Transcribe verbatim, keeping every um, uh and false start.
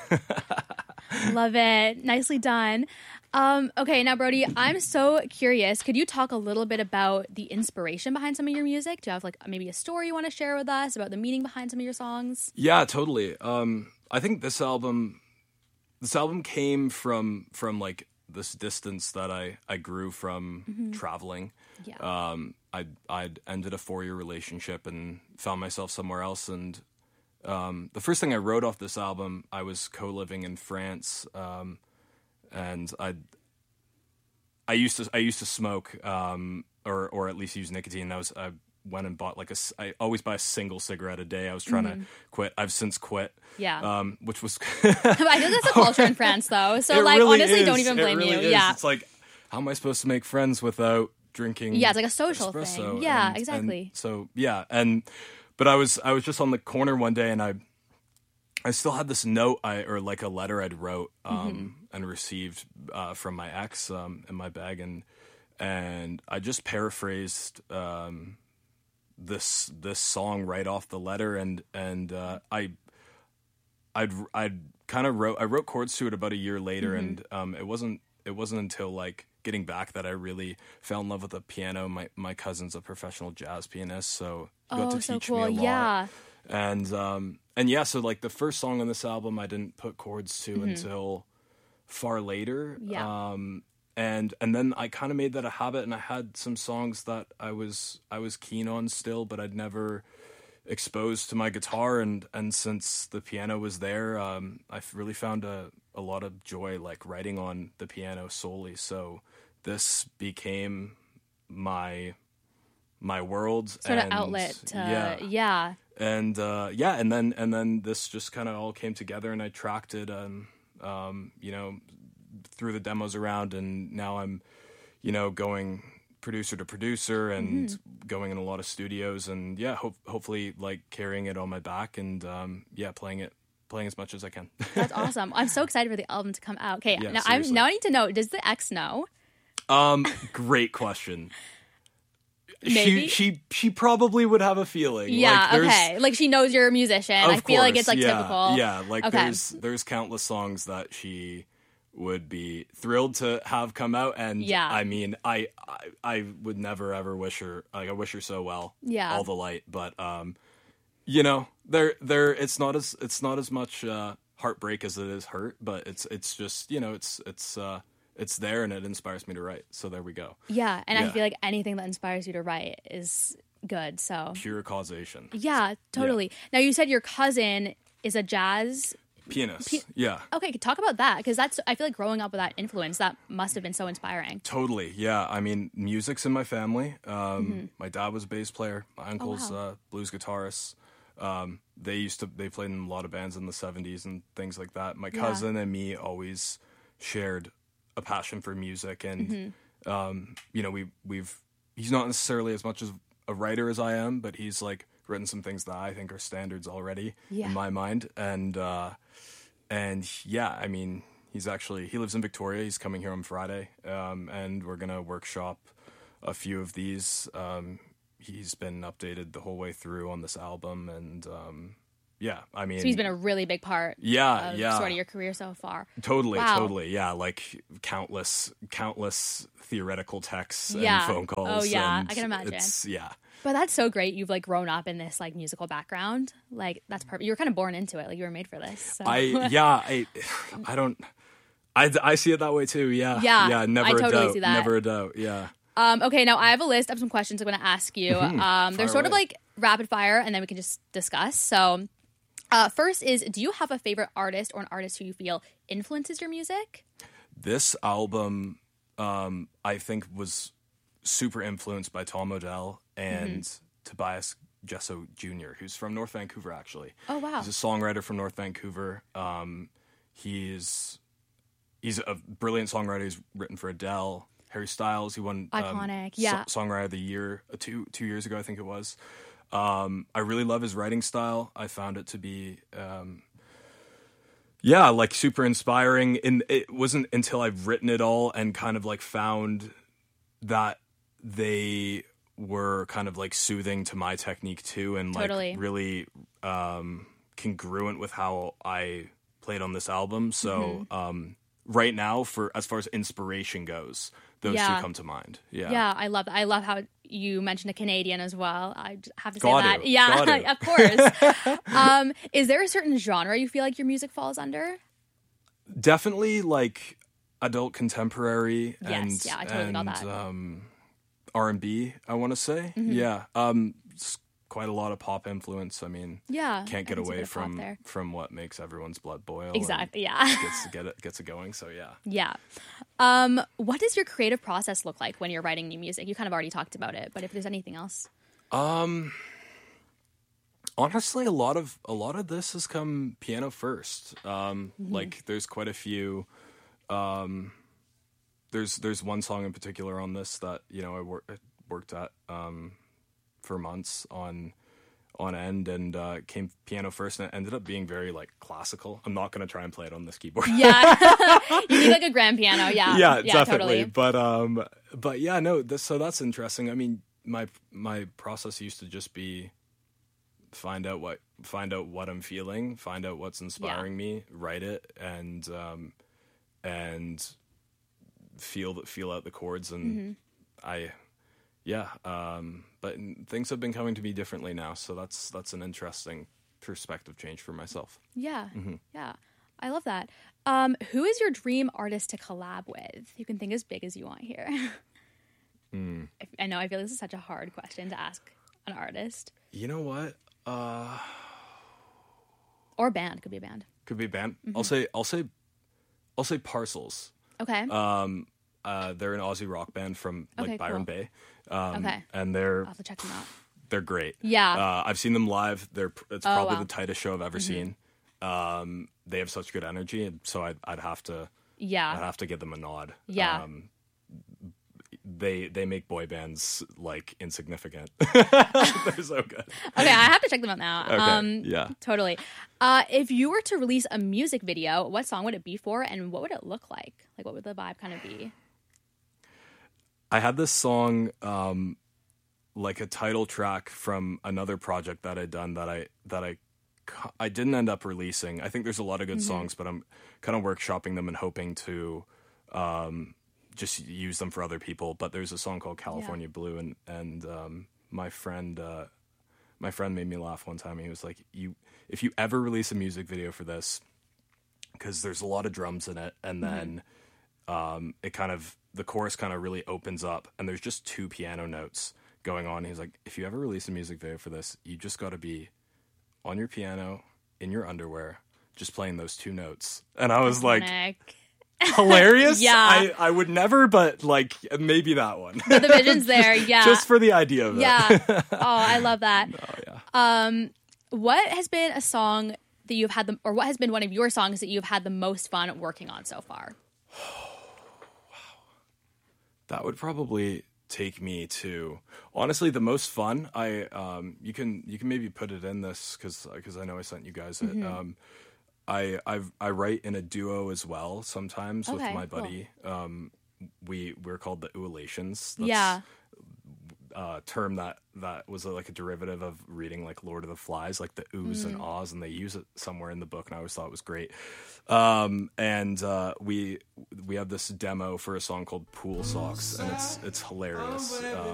Love it. Nicely done. Um, okay, now, Brody, I'm so curious. Could you talk a little bit about the inspiration behind some of your music? Do you have like maybe a story you want to share with us about the meaning behind some of your songs? Yeah, totally. Um, I think this album, this album came from from like this distance that I, I grew from mm-hmm. traveling. Yeah. Um, I I'd ended a four year relationship and found myself somewhere else. And um, the first thing I wrote off this album, I was co-living in France. Um, And I, I used to I used to smoke, um, or or at least use nicotine. I was I went and bought like a I always buy a single cigarette a day. I was trying mm-hmm. to quit. I've since quit. Yeah. Um, which was. I think that's a culture in France, though. So it like, really honestly, is. don't even blame it really you. Is. Yeah. It's like, how am I supposed to make friends without drinking? Yeah, it's like a social espresso? thing. Yeah, and, exactly. And so yeah, and but I was I was just on the corner one day, and I. I still had this note I or like a letter I'd wrote um, mm-hmm. and received uh, from my ex um, in my bag, and and I just paraphrased um, this this song right off the letter, and and uh, I I'd I'd kind of wrote I wrote chords to it about a year later, mm-hmm. and um, it wasn't it wasn't until like getting back that I really fell in love with the piano. My my cousin's a professional jazz pianist, so he got oh, to so teach cool. me a lot. Yeah. And um, and yeah, so like the first song on this album, I didn't put chords to mm-hmm. until far later. Yeah. Um, and and then I kind of made that a habit, and I had some songs that I was I was keen on still, but I'd never exposed to my guitar. And and since the piano was there, um, I really found a a lot of joy like writing on the piano solely. So this became my my world, sort and, of outlet. To, yeah. Yeah. And uh, yeah, and then and then this just kind of all came together, and I tracked it, um, um, you know, threw the demos around, and now I'm, you know, going producer to producer and mm-hmm. going in a lot of studios, and yeah, hope, hopefully like carrying it on my back, and um, yeah, playing it, playing as much as I can. That's awesome. I'm so excited for the album to come out. Okay, yeah, now I now I need to know: does the ex know? Um, great question. Maybe. She she she probably would have a feeling. Yeah, like, okay. Like she knows you're a musician. Of I feel course, like it's like yeah, typical. Yeah, like okay. there's there's countless songs that she would be thrilled to have come out, and yeah. I mean, I, I I would never ever wish her like I wish her so well. Yeah. All the light, but um, you know, there there it's not as it's not as much uh, heartbreak as it is hurt, but it's it's just you know it's it's. Uh, It's there, and it inspires me to write. So there we go. Yeah, and yeah. I feel like anything that inspires you to write is good. So pure causation. Yeah, totally. Yeah. Now you said your cousin is a jazz pianist. P- yeah. Okay, talk about that, because that's I feel like growing up with that influence, that must have been so inspiring. Totally. Yeah. I mean, music's in my family. Um, mm-hmm. My dad was a bass player. My uncle's oh, wow. uh, blues guitarist. Um, they used to they played in a lot of bands in the seventies and things like that. My cousin yeah. and me always shared a passion for music, and mm-hmm. um, you know, we we've he's not necessarily as much as a writer as I am, but he's like written some things that I think are standards already yeah. in my mind, and uh, and yeah, I mean, he's actually he lives in Victoria. He's coming here on Friday, um, and we're gonna workshop a few of these. Um, he's been updated the whole way through on this album, and um, yeah, I mean, so he's been a really big part. Yeah, of yeah, sort of your career so far. Totally, wow. totally, yeah. Like countless, countless theoretical texts yeah. and phone calls. Oh yeah, and I can imagine. It's, yeah, but that's so great. You've like grown up in this like musical background. Like that's perfect. You were kind of born into it. Like you were made for this. So. I yeah, I I don't. I, I see it that way too. Yeah, yeah, yeah. Never I a totally doubt. see that. Never a doubt. Yeah. Um, okay, now I have a list of some questions I'm going to ask you. Mm-hmm. Um, they're Fire sort away. of like rapid fire, and then we can just discuss. So, uh, first is, do you have a favorite artist or an artist who you feel influences your music? This album, um, I think, was super influenced by Tom Odell and mm-hmm. Tobias Gesso Junior, who's from North Vancouver, actually. Oh, wow. He's a songwriter from North Vancouver. Um, he's he's a brilliant songwriter. He's written for Adele, Harry Styles. He won iconic, um, yeah, so- songwriter of the year uh, two two years ago, I think it was. Um, I really love his writing style. I found it to be, um, yeah, like super inspiring. And it wasn't until I've written it all and kind of like found that they were kind of like soothing to my technique too, and like totally. really um, congruent with how I played on this album. So um, right now, for as far as inspiration goes, those Yeah. two come to mind. Yeah. Yeah, I love that. I love how you mentioned a Canadian as well. I j- have to say Got that. to. Yeah, Got to. of course. um, is there a certain genre you feel like your music falls under? Definitely like adult contemporary Yes, and yeah, I totally got and that. um, R and B. I want to say, Mm-hmm. yeah, um, it's quite a lot of pop influence. I mean, Yeah, can't I get can see a away bit of pop from there. from what makes everyone's blood boil. and Exactly. Yeah. Gets get it gets it going. So yeah. Yeah. Um, what does your creative process look like when you're writing new music? You kind of already talked about it, but if there's anything else. Um, honestly, a lot of a lot of this has come piano first. Um, Mm-hmm. like there's quite a few. Um, there's there's one song in particular on this that you know I wor- worked at um, for months on on end and uh, came piano first, and it ended up being very like classical. I'm not gonna try and play it on this keyboard. Yeah. You need like a grand piano. Yeah. yeah, yeah definitely. Totally. But um, but yeah, no. This, so that's interesting. I mean, my my process used to just be find out what find out what I'm feeling, find out what's inspiring me, write it, and um, and feel that feel out the chords, and Mm-hmm. I, yeah. Um, but things have been coming to me differently now, so that's that's an interesting perspective change for myself. Yeah. Mm-hmm. Yeah. I love that. Um, who is your dream artist to collab with? You can think as big as you want here. Mm. I- I know. I feel this is such a hard question to ask an artist You know what? Uh, or band. Could be a band. could be a band. Mm-hmm. I'll say I'll say I'll say Parcels. Okay. Um, uh, they're an Aussie rock band from like Okay, Byron cool. Bay. Um, Okay. and they're I'll have to check them out. they're great. Yeah. Uh, I've seen them live. They're it's Oh, probably wow. Mm-hmm. the tightest show I've ever seen. Um, they have such good energy, and so I'd I'd have to I'd Yeah. have to give them a nod. Yeah. Um, they they make boy bands like insignificant. They're so good. Okay. I have to check them out now. Okay. Um, yeah. Totally. Uh, if you were to release a music video, what song would it be for, and what would it look like? Like, what would the vibe kind of be? I had this song, um, like a title track from another project that I'd done that I that I cu- I didn't end up releasing. I think there's a lot of good songs, but I'm kind of workshopping them and hoping to um, just use them for other people. But there's a song called California Blue, and and um, my friend uh, my friend made me laugh one time. He was like, "You if you ever release a music video for this, because there's a lot of drums in it, and then." Um, it kind of the chorus kind of really opens up, and there's just two piano notes going on. He's like, if you ever release a music video for this, you just got to be on your piano in your underwear, just playing those two notes. And I was like, Iconic. hilarious. Yeah. I, I would never, but like maybe that one, But the vision's there. Yeah. just for the idea of it. Yeah. Oh, I love that. Oh yeah. Um, what has been a song that you've had the, or what has been one of your songs that you've had the most fun working on so far? That would probably take me to honestly the most fun. I um you can you can maybe put it in this because because I know I sent you guys it. Mm-hmm. Um, I I've, I write in a duo as well sometimes with Okay, my cool. buddy. Um, we we're called the Oolations. That's, Yeah. Uh, term that that was a, like a derivative of reading like Lord of the Flies, like the oohs Mm. and ahs, and they use it somewhere in the book, and I always thought it was great. Um, and uh, we we have this demo for a song called Pool Socks, and it's it's hilarious. Um,